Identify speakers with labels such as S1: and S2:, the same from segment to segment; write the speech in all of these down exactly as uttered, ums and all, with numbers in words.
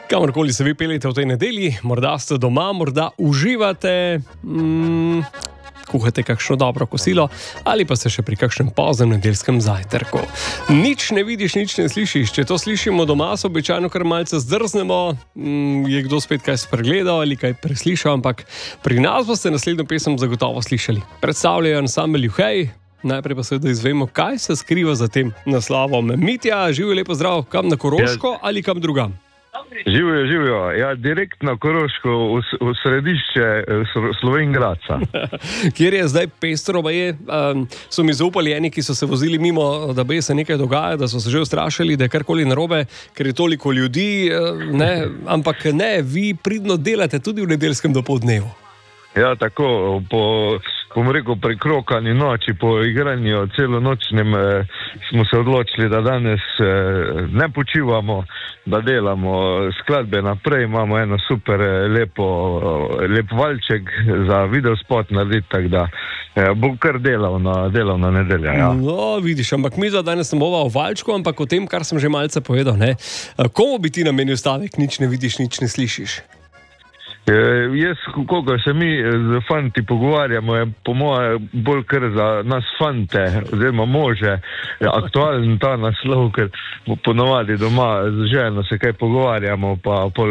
S1: Kamorkoli se vi peljete v tej nedelji, morda ste doma, morda uživate, mm, kuhate kakšno dobro kosilo ali pa ste še pri kakšnem poznem nedeljskem zajtrku. Nič ne vidiš, nič ne slišiš. Če to slišimo doma, se običajno kar malce zdrznemo, mm, je kdo spet kaj spregledal ali kaj preslišal, ampak pri nas boste naslednjo pesem zagotovo slišali. Predstavljajo ansambel Juhej. Najprej pa seveda izvemo, kaj se skriva za tem naslovom. Mitja, živijo, lepo zdrav, kam na Koroško ja. ali kam drugam?
S2: Živijo, živijo. Ja, direkt na Koroško, v, v središče Slovenjgradca.
S1: Kjer je zdaj pestro, je, um, so mi zaupali eni, ki so se vozili mimo, da bi se nekaj dogaja, da so se že ustrašili, da je karkoli narobe, ker je toliko ljudi, ne, ampak ne, vi pridno delate tudi v nedeljskem dopoldnevu.
S2: Ja, tako, po, bom rekel, prekrokani noči, po igranju celonočnem eh, smo se odločili, da danes eh, ne počivamo, da delamo skladbe naprej, imamo eno super eh, lepo, eh, lep valček za videospot narediti, tako da eh, bo kar delavna, delavna nedelja. Ja.
S1: No, vidiš, ampak mi za danes ne bova o valčku, ampak o tem, kar sem že malce povedal, ne. Komu bi ti namenil stavek, nič ne vidiš, nič ne slišiš?
S2: E, jaz, koga se mi z fanti pogovarjamo, je po moje bolj kar za nas fante, oziroma može, aktualen ta naslov, ker ponovadi doma z ženo se kaj pogovarjamo, pa pol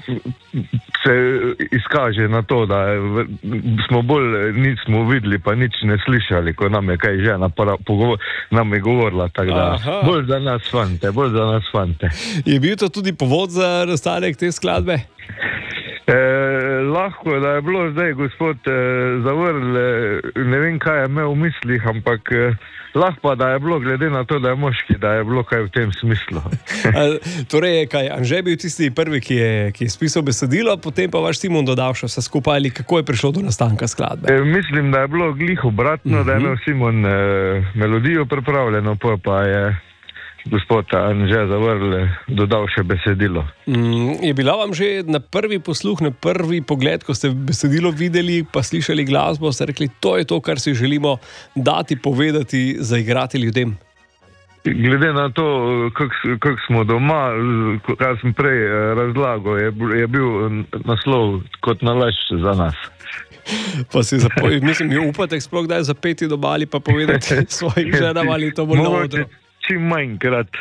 S2: se izkaže na to, da smo bolj nismo videli, pa nič ne slišali, ko nam je kaj žena para, pogovor, nam je govorila, tako da Aha. bolj za nas fante, bolj za nas fante.
S1: Je bil to tudi povod za nastanek te skladbe?
S2: Eh, lahko, da je bilo zdaj gospod eh, Zavrl, eh, ne vem, kaj je imel v mislih, ampak eh, lahko pa, da je bilo, glede na to, da je moški, da je bilo kaj v tem smislu.
S1: A, torej je kaj, Anže bil tisti prvi, ki je, ki je spisal besedilo, potem pa vaš Simon dodal še vse skupaj, ali kako je prišlo do nastanka skladbe?
S2: Eh, mislim, da je bilo glih obratno, uh-huh. da je imel Simon eh, melodijo pripravljeno, pa, pa je gospod Anže Zavrl dodal še besedilo.
S1: Mm, je bila vam že na prvi posluh, na prvi pogled, ko ste besedilo videli, pa slišali glasbo, ste rekli, to je to, kar si želimo dati, povedati, zaigrati ljudem?
S2: Glede na to, kako kak smo doma, kar sem prej razlagal, je, je bil naslov kot nalašč za nas.
S1: Pa si zapoj, mislim, je upate sploh kdaj zapeti doma ali pa povedati svojim ženam ali to bolj na odru?
S2: Čim manjkrat.